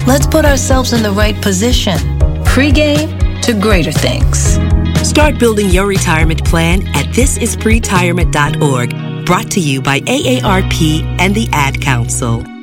Let's put ourselves in the right position. Pre-game to greater things. Start building your retirement plan at thisispretirement.org. Brought to you by AARP and the Ad Council.